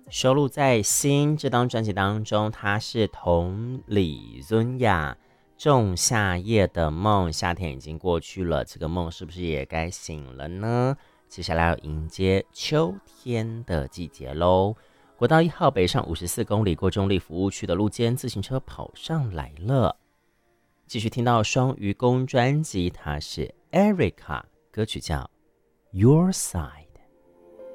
收录在《心》这张专辑当中，它是同李尊雅仲夏夜的梦，夏天已经过去了，这个梦是不是也该醒了呢？接下来要迎接秋天的季节喽。国道1号北上54公里过中立服务区的路肩，自行车跑上来了。继续听到双鱼宫专辑，它是 Erica， 歌曲叫 Your Side。